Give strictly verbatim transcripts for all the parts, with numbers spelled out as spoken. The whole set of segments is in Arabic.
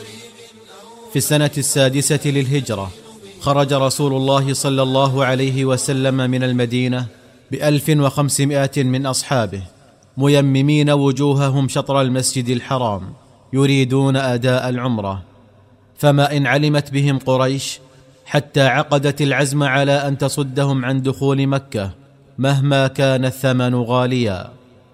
في السنة السادسة للهجرة خرج رسول الله صلى الله عليه وسلم من المدينة بألف وخمسمائة من أصحابه ميممين وجوههم شطر المسجد الحرام يريدون أداء العمرة، فما إن علمت بهم قريش حتى عقدت العزم على أن تصدهم عن دخول مكة مهما كان الثمن غاليا،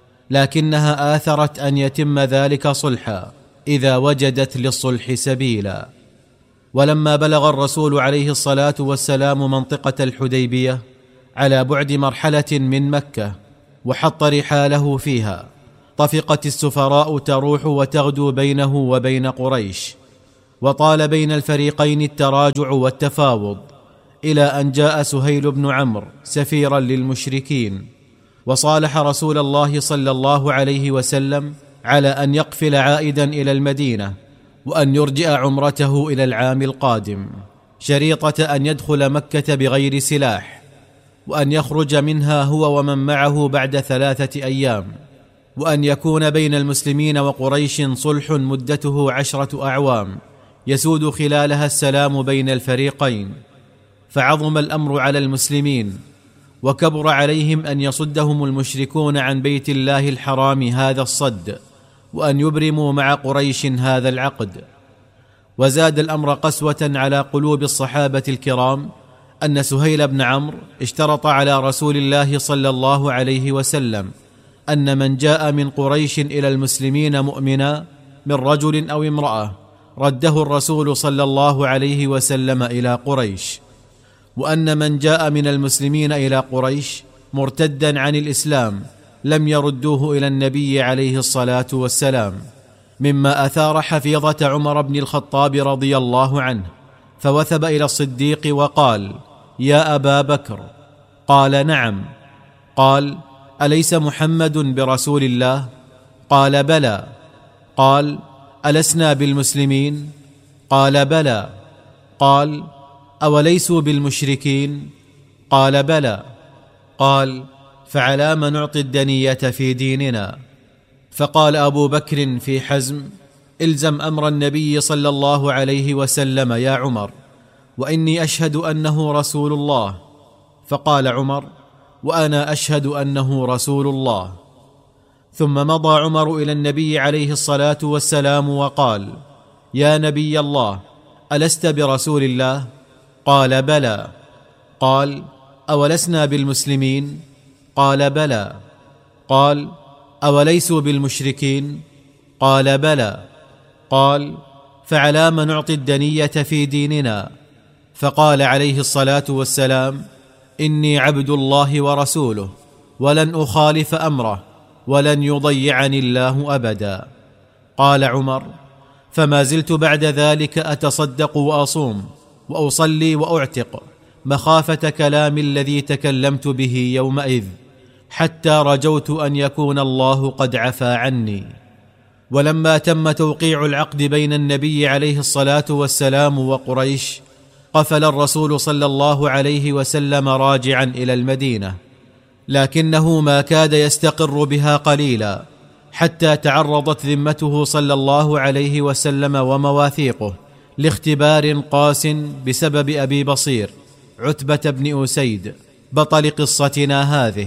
لكنها آثرت أن يتم ذلك صلحا إذا وجدت للصلح سبيلا. ولما بلغ الرسول عليه الصلاة والسلام منطقة الحديبية على بعد مرحلة من مكة وحط رحاله فيها، طفقت السفراء تروح وتغدو بينه وبين قريش، وطال بين الفريقين التراجع والتفاوض، إلى أن جاء سهيل بن عمرو سفيرا للمشركين وصالح رسول الله صلى الله عليه وسلم على أن يقفل عائدا إلى المدينة وأن يرجع عمرته إلى العام القادم، شريطة أن يدخل مكة بغير سلاح، وأن يخرج منها هو ومن معه بعد ثلاثة أيام، وأن يكون بين المسلمين وقريش صلح مدته عشرة أعوام يسود خلالها السلام بين الفريقين. فعظم الأمر على المسلمين وكبر عليهم أن يصدهم المشركون عن بيت الله الحرام هذا الصد، وأن يبرموا مع قريش هذا العقد. وزاد الأمر قسوة على قلوب الصحابة الكرام أن سهيل بن عمرو اشترط على رسول الله صلى الله عليه وسلم أن من جاء من قريش إلى المسلمين مؤمنا من رجل أو امرأة رده الرسول صلى الله عليه وسلم إلى قريش، وأن من جاء من المسلمين إلى قريش مرتدا عن الإسلام لم يردوه إلى النبي عليه الصلاة والسلام، مما أثار حفيظة عمر بن الخطاب رضي الله عنه، فوثب إلى الصديق وقال: يا أبا بكر. قال: نعم. قال: أليس محمد برسول الله؟ قال: بلى. قال: ألسنا بالمسلمين؟ قال: بلى. قال: أوليسوا بالمشركين؟ قال: بلى. قال: فعلام نعطي الدنية في ديننا؟ فقال أبو بكر في حزم: إلزم أمر النبي صلى الله عليه وسلم يا عمر، وإني أشهد أنه رسول الله. فقال عمر: وأنا أشهد أنه رسول الله. ثم مضى عمر إلى النبي عليه الصلاة والسلام وقال: يا نبي الله، ألست برسول الله؟ قال: بلى. قال: أولسنا بالمسلمين؟ قال: بلى. قال: أوليسوا بالمشركين؟ قال: بلى. قال: فعلام نعطي الدنية في ديننا؟ فقال عليه الصلاة والسلام: إني عبد الله ورسوله، ولن أخالف أمره، ولن يضيعني الله أبدا. قال عمر: فما زلت بعد ذلك أتصدق وأصوم وأصلي وأعتق مخافة كلام الذي تكلمت به يومئذ، حتى رجوت أن يكون الله قد عفا عني. ولما تم توقيع العقد بين النبي عليه الصلاة والسلام وقريش، قفل الرسول صلى الله عليه وسلم راجعا إلى المدينة، لكنه ما كاد يستقر بها قليلا حتى تعرضت ذمته صلى الله عليه وسلم ومواثيقه لاختبار قاس بسبب أبي بصير عتبة بن أسيد بطل قصتنا هذه،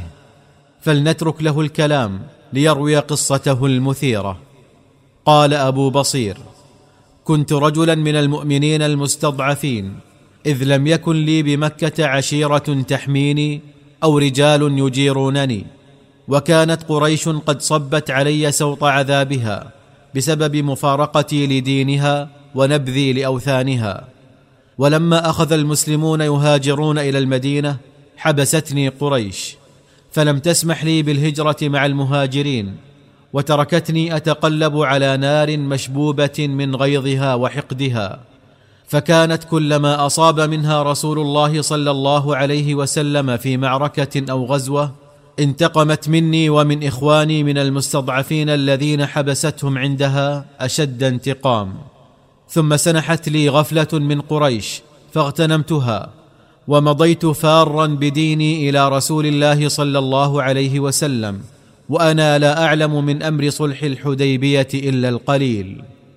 فلنترك له الكلام ليروي قصته المثيرة. قال أبو بصير: كنت رجلا من المؤمنين المستضعفين، إذ لم يكن لي بمكة عشيرة تحميني أو رجال يجيرونني، وكانت قريش قد صبت علي سوط عذابها بسبب مفارقتي لدينها ونبذي لأوثانها. ولما أخذ المسلمون يهاجرون إلى المدينة حبستني قريش، فلم تسمح لي بالهجرة مع المهاجرين، وتركتني أتقلب على نار مشبوبة من غيظها وحقدها، فكانت كلما أصاب منها رسول الله صلى الله عليه وسلم في معركة أو غزوة انتقمت مني ومن إخواني من المستضعفين الذين حبستهم عندها أشد انتقام. ثم سنحت لي غفلة من قريش فاغتنمتها، ومضيت فارا بديني إلى رسول الله صلى الله عليه وسلم، وأنا لا أعلم من أمر صلح الحديبية إلا القليل.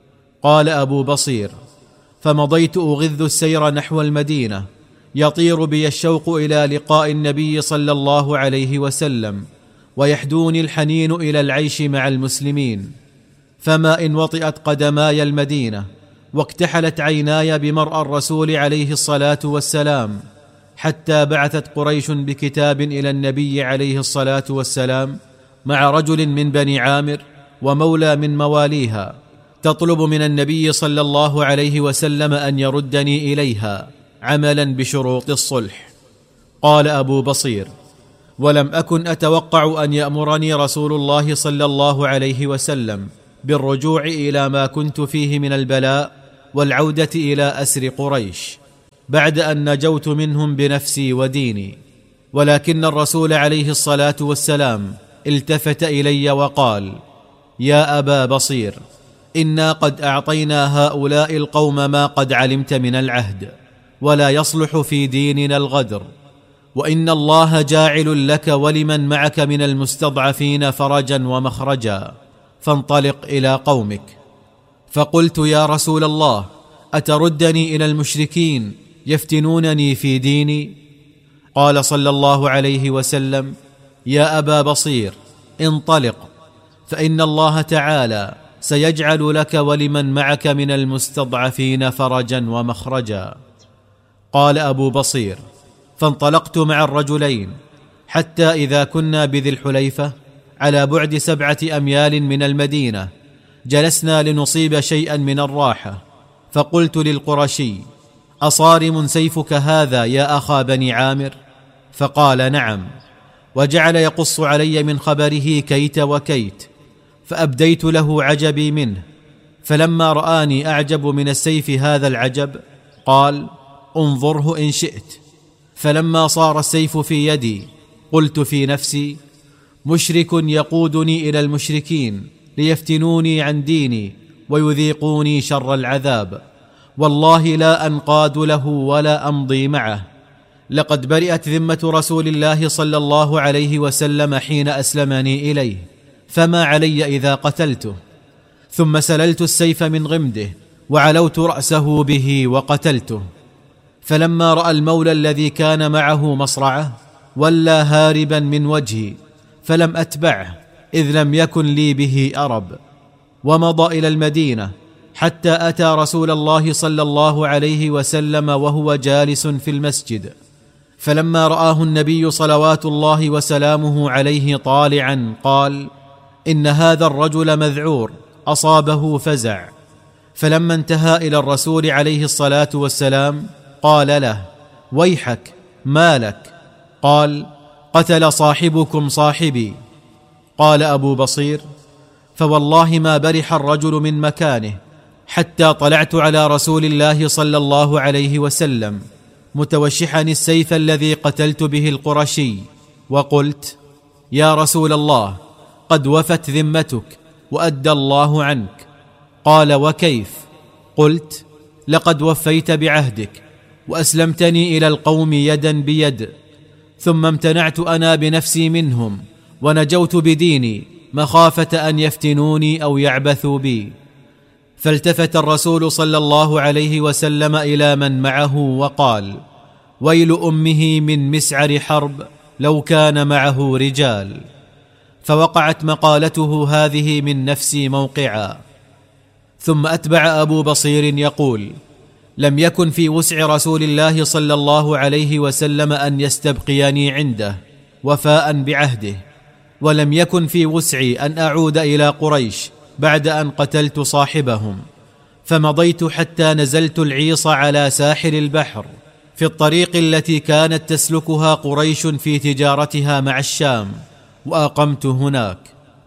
قال أبو بصير: فمضيت أغذ السير نحو المدينة، يطير بي الشوق إلى لقاء النبي صلى الله عليه وسلم، ويحدوني الحنين إلى العيش مع المسلمين. فما إن وطئت قدماي المدينة واكتحلت عيناي بمرأى الرسول عليه الصلاة والسلام، حتى بعثت قريش بكتاب إلى النبي عليه الصلاة والسلام مع رجل من بني عامر ومولى من مواليها، تطلب من النبي صلى الله عليه وسلم أن يردني إليها عملا بشروط الصلح. قال أبو بصير: ولم أكن أتوقع أن يأمرني رسول الله صلى الله عليه وسلم بالرجوع إلى ما كنت فيه من البلاء والعودة إلى أسر قريش بعد أن نجوت منهم بنفسي وديني، ولكن الرسول عليه الصلاة والسلام التفت إلي وقال: يا أبا بصير، إنا قد أعطينا هؤلاء القوم ما قد علمت من العهد، ولا يصلح في ديننا الغدر، وإن الله جاعل لك ولمن معك من المستضعفين فرجا ومخرجا، فانطلق إلى قومك. فقلت: يا رسول الله، أتردني إلى المشركين يفتنونني في ديني؟ قال صلى الله عليه وسلم: يا أبا بصير، انطلق، فإن الله تعالى سيجعل لك ولمن معك من المستضعفين فرجا ومخرجا. قال أبو بصير: فانطلقت مع الرجلين حتى إذا كنا بذي الحليفة على بعد سبعة أميال من المدينة، جلسنا لنصيب شيئا من الراحة، فقلت للقرشي: أصارم سيفك هذا يا أخا بني عامر؟ فقال: نعم، وجعل يقص علي من خبره كيت وكيت، فأبديت له عجبي منه، فلما رآني أعجب من السيف هذا العجب قال: انظره إن شئت. فلما صار السيف في يدي قلت في نفسي: مشرك يقودني إلى المشركين ليفتنوني عن ديني ويذيقوني شر العذاب، والله لا أنقاد له ولا أمضي معه، لقد برئت ذمة رسول الله صلى الله عليه وسلم حين أسلمني إليه، فما علي إذا قتلته. ثم سللت السيف من غمده وعلوت رأسه به وقتلته. فلما رأى المولى الذي كان معه مصرعه ولى هاربا من وجهي، فلم أتبعه إذ لم يكن لي به أرب، ومضى إلى المدينة حتى أتى رسول الله صلى الله عليه وسلم وهو جالس في المسجد. فلما رآه النبي صلوات الله وسلامه عليه طالعا قال: إن هذا الرجل مذعور، أصابه فزع. فلما انتهى إلى الرسول عليه الصلاة والسلام قال له: ويحك، ما لك؟ قال: قتل صاحبكم صاحبي. قال أبو بصير: فوالله ما برح الرجل من مكانه حتى طلعت على رسول الله صلى الله عليه وسلم متوشحا السيف الذي قتلت به القرشي، وقلت: يا رسول الله، قد وفت ذمتك وأدى الله عنك. قال: وكيف؟ قلت: لقد وفيت بعهدك وأسلمتني إلى القوم يدا بيد، ثم امتنعت أنا بنفسي منهم ونجوت بديني مخافة أن يفتنوني أو يعبثوا بي. فالتفت الرسول صلى الله عليه وسلم إلى من معه وقال: ويل أمه من مسعر حرب لو كان معه رجال. فوقعت مقالته هذه من نفسي موقعا. ثم أتبع أبو بصير يقول: لم يكن في وسع رسول الله صلى الله عليه وسلم أن يستبقيني عنده وفاء بعهده، ولم يكن في وسعي أن أعود إلى قريش بعد أن قتلت صاحبهم، فمضيت حتى نزلت العيص على ساحل البحر في الطريق التي كانت تسلكها قريش في تجارتها مع الشام، وأقمت هناك.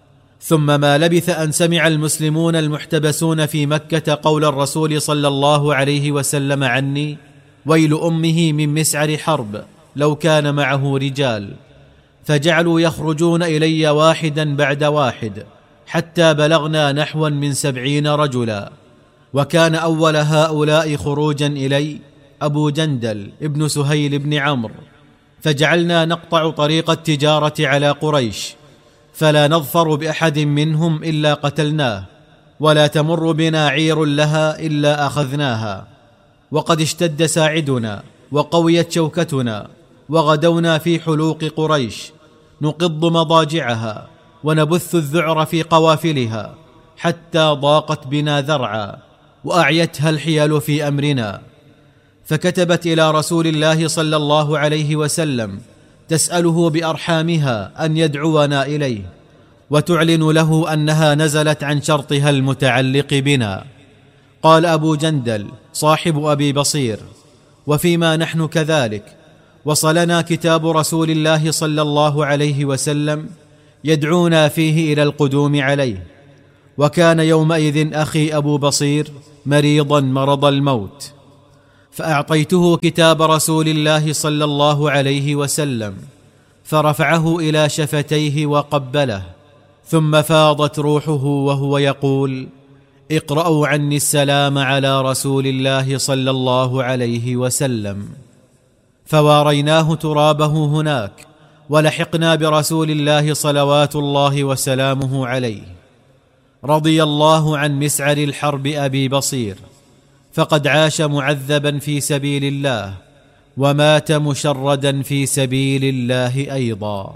ثم ما لبث أن سمع المسلمون المحتبسون في مكة قول الرسول صلى الله عليه وسلم عني: ويل أمه من مسعر حرب لو كان معه رجال، فجعلوا يخرجون إلي واحدا بعد واحد حتى بلغنا نحوا من سبعين رجلا. وكان أول هؤلاء خروجا إلي أبو جندل ابن سهيل بن عمرو، فجعلنا نقطع طريق التجارة على قريش، فلا نظفر بأحد منهم إلا قتلناه، ولا تمر بنا عير لها إلا أخذناها، وقد اشتد ساعدنا وقويت شوكتنا، وغدونا في حلوق قريش نقض مضاجعها ونبث الذعر في قوافلها، حتى ضاقت بنا ذرعا وأعيتها الحيل في أمرنا. فكتبت إلى رسول الله صلى الله عليه وسلم تسأله بأرحامها أن يدعونا إليه، وتعلن له أنها نزلت عن شرطها المتعلق بنا. قال أبو جندل صاحب أبي بصير: وفيما نحن كذلك وصلنا كتاب رسول الله صلى الله عليه وسلم يدعونا فيه إلى القدوم عليه. وكان يومئذ أخي أبو بصير مريضا مرض الموت، فأعطيته كتاب رسول الله صلى الله عليه وسلم، فرفعه إلى شفتيه وقبله، ثم فاضت روحه وهو يقول: اقرأوا عني السلام على رسول الله صلى الله عليه وسلم. فواريناه ترابه هناك، ولحقنا برسول الله صلوات الله وسلامه عليه. رضي الله عن مسعر الحرب أبي بصير، فقد عاش معذبا في سبيل الله، ومات مشردا في سبيل الله أيضا.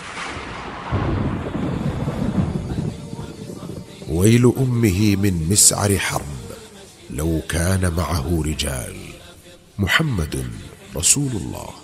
ويل أمه من مسعر حرب لو كان معه رجال. محمد رسول الله.